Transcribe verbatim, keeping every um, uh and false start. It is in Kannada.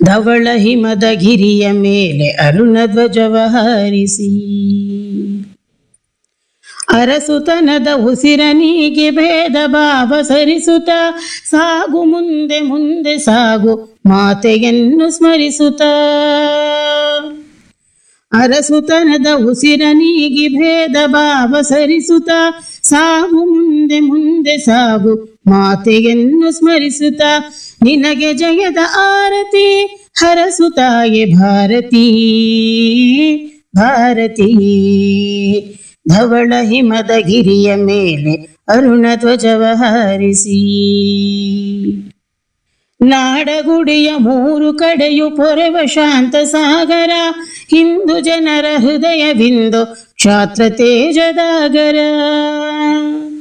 ಧವಳ ಹಿಮದ ಗಿರಿಯ ಮೇಲೆ ಅರುಣ ಧ್ವಜವ ಹಾರಿಸಿ ಅರಸುತನದ ಉಸಿರನಿಗೆ ಭೇದ ಭಾವ ಸರಿಸುತ್ತ ಸಾಗು ಮುಂದೆ ಮುಂದೆ ಸಾಗು ಮಾತೆಯನ್ನು ಸ್ಮರಿಸುತ್ತ ಅರಸುತನದ ಉಸಿರನಿಗೆ ಭೇದ ಭಾವ ಸರಿಸುತ್ತ ಸಾಗು ಮುಂದೆ ಮುಂದೆ ಸಾಗು ಮಾತೆಯನ್ನು ಸ್ಮರಿಸುತ್ತ ನಿನಗೆ ಜಯದ ಆರತಿ ಹರಸುತ್ತಾಯೆ ಭಾರತೀ ಭಾರತೀ ಧವಳ ಹಿಮದ ಗಿರಿಯ ಮೇಲೆ ಅರುಣ ಧ್ವಜವ ಹಾರಿಸಿ ನಾಡಗುಡಿಯ ಮೂರು ಕಡೆಯು ಪೊರೆವ ಶಾಂತ ಸಾಗರ ಹಿಂದೂ ಜನರ ಹೃದಯವಿಂದು ಕ್ಷಾತ್ರ ತೇಜದಾಗರ